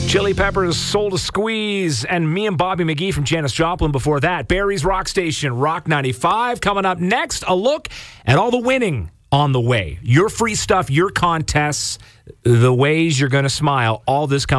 Chili Peppers, Soul to Squeeze, and me and Bobby McGee from Janis Joplin before that. Barrie's Rock Station, Rock 95. Coming up next, a look at all the winning on the way. Your free stuff, your contests, the ways you're going to smile, all this coming